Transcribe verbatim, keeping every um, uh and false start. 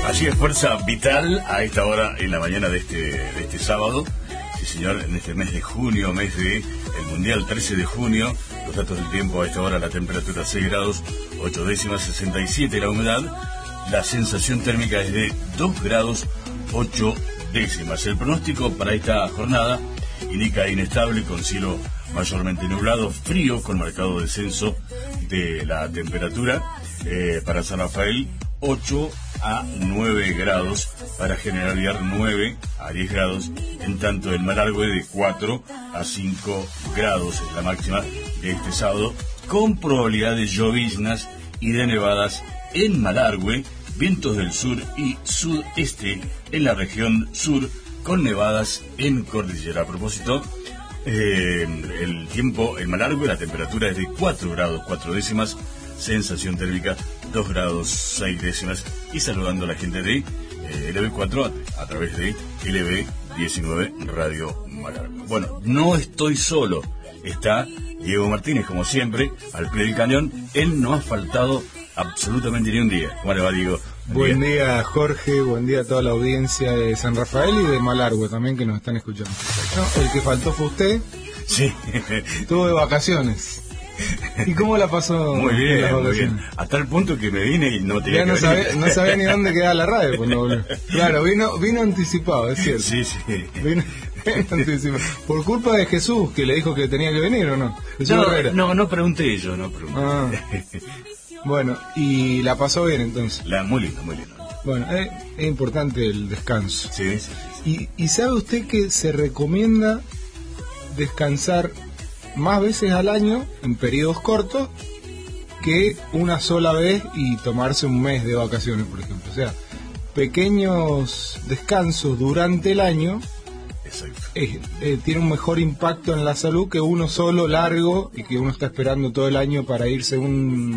Allí es Fuerza Vital a esta hora en la mañana de este, de este sábado. Sí, señor, en este mes de junio, mes de el Mundial, trece de junio. Los datos del tiempo a esta hora: la temperatura seis grados, ocho décimas, sesenta y siete la humedad. La sensación térmica es de dos grados, ocho décimas. El pronóstico para esta jornada indica inestable, con cielo mayormente nublado, frío, con marcado descenso de la temperatura. Eh, para San Rafael, ocho a nueve grados, para General Villar nueve a diez grados, en tanto en Malargüe de cuatro a cinco grados es la máxima de este sábado, con probabilidad de lloviznas y de nevadas en Malargüe, vientos del sur y sudeste en la región sur, con nevadas en cordillera. A propósito, eh, el tiempo en Malargüe, la temperatura es de cuatro grados, cuatro décimas, sensación térmica dos grados, seis décimas, y saludando a la gente de eh, L B cuatro a, a través de L B diecinueve Radio Malargüe. Bueno, no estoy solo, está Diego Martínez, como siempre, al pie del cañón. Él no ha faltado absolutamente ni un día. ¿Cómo le va, Diego? Buen día. día, Jorge, buen día a toda la audiencia de San Rafael y de Malargüe también, que nos están escuchando. No, el que faltó fue usted. Sí. Estuvo de vacaciones. ¿Y cómo la pasó? Muy bien, muy bien. Hasta el punto que me vine y no tenía ya no que sabía, no sabía ni dónde quedaba la radio cuando volvió. Claro, vino, vino anticipado, es cierto. Sí, sí. Vino, vino anticipado. Por culpa de Jesús, que le dijo que tenía que venir, ¿o no? No, no, no pregunté yo, no pregunté. Ah. Bueno, y la pasó bien entonces. La, muy lindo, muy lindo. Bueno, es, es importante el descanso. Sí, sí, sí. Y, y sabe usted que se recomienda descansar más veces al año en periodos cortos que una sola vez y tomarse un mes de vacaciones, por ejemplo. O sea, pequeños descansos durante el año eh, eh, tiene un mejor impacto en la salud que uno solo largo y que uno está esperando todo el año para irse un